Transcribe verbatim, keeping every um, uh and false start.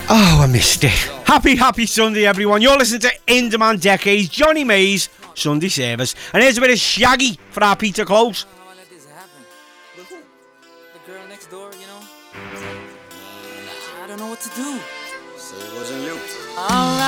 Oh, I missed it. Happy, happy Sunday, everyone. You're listening to In Demand Decades, Johnny Mays, Sunday Service. And here's a bit of Shaggy for our Peter Close. The girl next door, you know? I don't know what to do. So it wasn't you. Alright.